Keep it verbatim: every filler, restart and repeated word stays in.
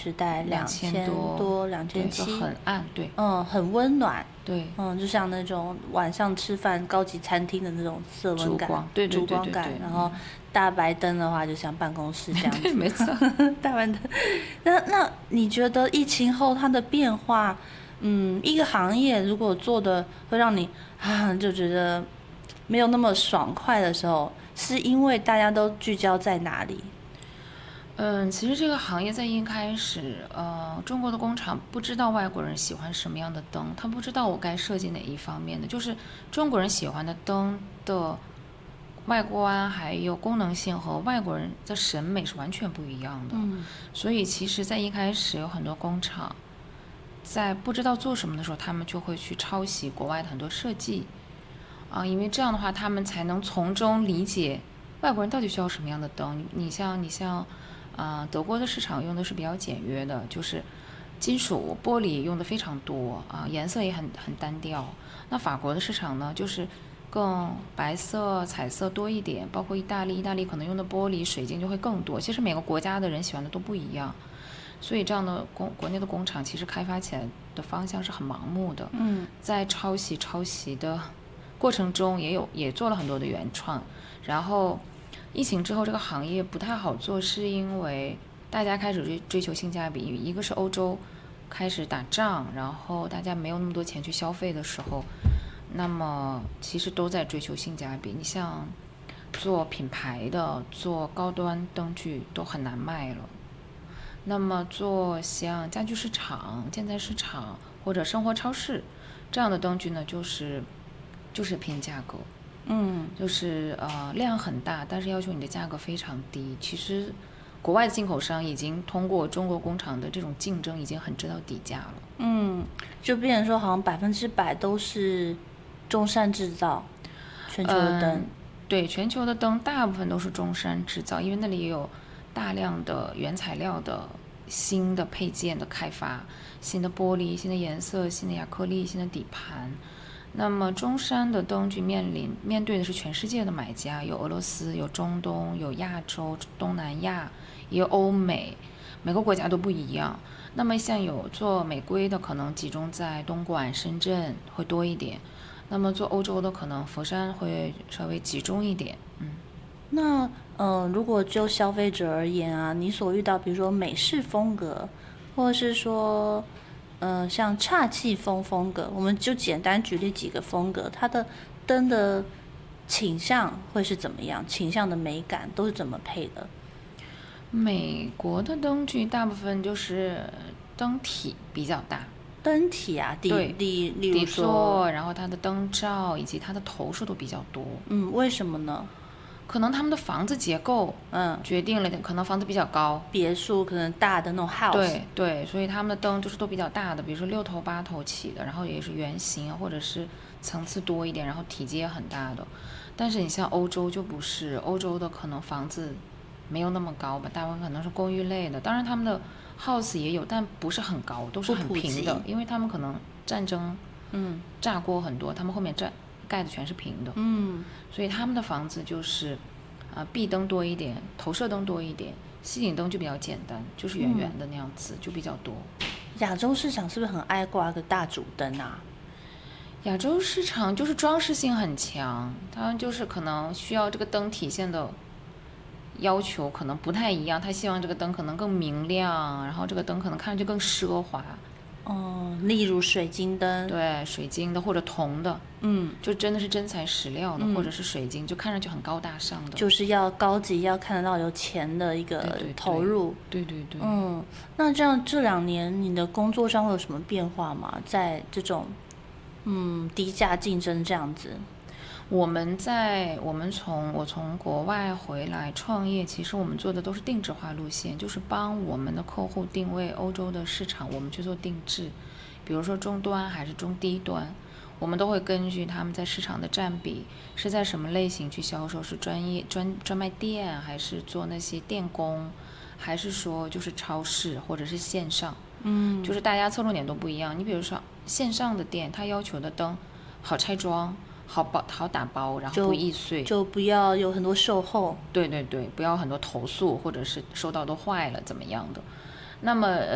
是在两千多、两千七， 很暗，对， 嗯，很温暖， 对， 嗯，就像那种晚上吃饭高级餐厅的那种色温感， 烛光，对对对对对， 烛光感，然后大白灯的话，就像办公室这样子， 对，没错， 大白灯。那那你觉得疫情后它的变化，嗯，一个行业如果做的会让你啊就觉得没有那么爽快的时候，是因为大家都聚焦在哪里？ 嗯，其实这个行业在一开始，呃，中国的工厂不知道外国人喜欢什么样的灯，他不知道我该设计哪一方面的，就是中国人喜欢的灯的外观还有功能性和外国人的审美是完全不一样的。 嗯， 所以其实在一开始有很多工厂在不知道做什么的时候，他们就会去抄袭国外的很多设计啊，因为这样的话他们才能从中理解外国人到底需要什么样的灯。你像你像啊，德国的市场用的是比较简约的，就是金属玻璃用的非常多啊，颜色也很很单调。那法国的市场呢，就是更白色、彩色多一点，包括意大利，意大利可能用的玻璃、水晶就会更多。其实每个国家的人喜欢的都不一样，所以这样的工国内的工厂其实开发起来的方向是很盲目的。 嗯， 在抄袭抄袭的过程中，也有也做了很多的原创，然后。疫情之后，这个行业不太好做，是因为大家开始追追求性价比。一个是欧洲开始打仗，然后大家没有那么多钱去消费的时候，那么其实都在追求性价比。你像做品牌的、做高端灯具都很难卖了。那么做像家居市场、建材市场或者生活超市这样的灯具呢，就是就是拼价格。 嗯， 就是呃量很大，但是要求你的价格非常低。其实国外的进口商已经通过中国工厂的这种竞争，已经很知道底价了。 嗯，就变成说好像百分之百都是中山制造，全球的灯、 嗯。对，全球的灯大部分都是中山制造，因为那里也有大量的原材料的新的配件的开发，新的玻璃、新的颜色、新的亚克力、新的底盘。那么中山的灯具面临面对的是全世界的买家，有俄罗斯，有中东，有亚洲、东南亚，也有欧美，每个国家都不一样。那么像有做美规的，可能集中在东莞、深圳会多一点；那么做欧洲的，可能佛山会稍微集中一点。嗯， 那呃，如果就消费者而言啊，你所遇到比如说美式风格，或者是说呃，像侘寂风风格，我们就简单举例几个风格，它的灯的倾向会是怎么样？倾向的美感都是怎么配的？ 美国的灯具大部分就是灯体比较大， 灯体啊，底对， 例例底如说， 座，然后它的灯罩以及它的头数都比较多。 嗯，为什么呢？ 可能他们的房子结构， 嗯， 决定了，可能房子比较高， 别墅可能大的那种 house， 对对，所以他们的灯就是都比较大的，比如说六头八头起的，然后也是圆形啊，或者是层次多一点，然后体积也很大的。但是你像欧洲就不是，欧洲的可能房子没有那么高吧，大部分可能是公寓类的，当然他们的 house 也有，但不是很高，都是很平的，因为他们可能战争嗯炸过很多，他们后面战盖的全是平的， 嗯， 所以他们的房子就是啊、呃、壁灯多一点，投射灯多一点，吸顶灯就比较简单，就是圆圆的那样子、嗯、就比较多。 亚洲市场是不是很爱挂个大主灯啊？ 亚洲市场就是装饰性很强，他们就是可能需要这个灯体现的要求可能不太一样，他希望这个灯可能更明亮，然后这个灯可能看上去更奢华。 哦，例如水晶灯， 对，水晶的或者铜的， 嗯， 就真的是真材实料的、嗯，或者是水晶，就看上去很高大上的， 就是要高级，要看得到有钱的一个投入。 对对 对, 对, 对， 嗯，那这样这两年你的工作上会有什么变化吗？在这种嗯低价竞争这样子？ 我们在我们从我从国外回来创业，其实我们做的都是定制化路线，就是帮我们的客户定位欧洲的市场，我们去做定制，比如说中端还是中低端，我们都会根据他们在市场的占比是在什么类型去销售，是专业专专卖店，还是做那些电工，还是说就是超市或者是线上， 嗯， 就是大家侧重点都不一样。你比如说线上的店，他要求的灯好拆装。好包好打包，然后不易碎， 就不要有很多售后。 对对对，不要很多投诉，或者是收到都坏了怎么样的。那么